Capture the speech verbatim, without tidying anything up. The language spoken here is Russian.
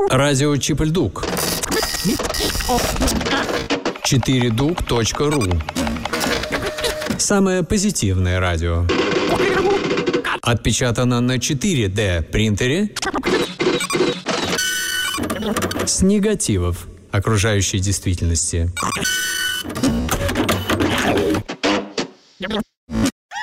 Радио Чип-Дук. четыре дук точка ру. Самое позитивное радио. Отпечатано на четыре дэ принтере с негативов окружающей действительности.